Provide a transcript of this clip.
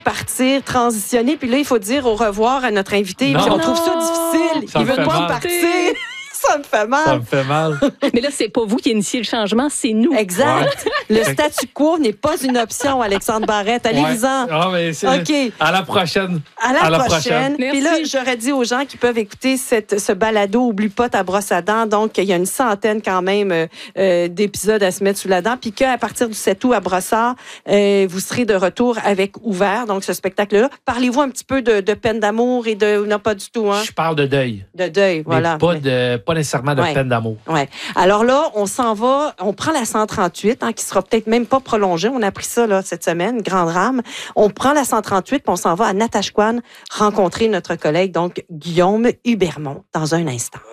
partir, transitionner. Puis là, il faut dire au revoir à notre invité. Puis on trouve ça difficile. Ça il veut me fait pas mal. partir. Ça me fait mal. Ça me fait mal. Mais là, c'est pas vous qui initiez le changement, c'est nous. Exact. Le statu quo n'est pas une option, Alexandre Barrette. Allez-y-en. Ah, mais c'est... OK. À la prochaine. À la prochaine. Merci. Puis là, j'aurais dit aux gens qui peuvent écouter ce balado Oublie pas ta brosse à dents. Donc, il y a une centaine quand même d'épisodes à se mettre sous la dent. Puis qu'à partir du 7 août à Brossard, vous serez de retour avec Ouvert, donc ce spectacle-là. Parlez-vous un petit peu de peine d'amour et de... Non, pas du tout, hein? Je parle de deuil. De deuil, voilà. Mais pas nécessairement de peine d'amour. Ouais. Alors là, on s'en va, on prend la 138, qui sera peut-être même pas prolongée. On a appris ça là, cette semaine, grand drame. On prend la 138 puis on s'en va à Natashquan rencontrer notre collègue, donc Guillaume Hubermont, dans un instant.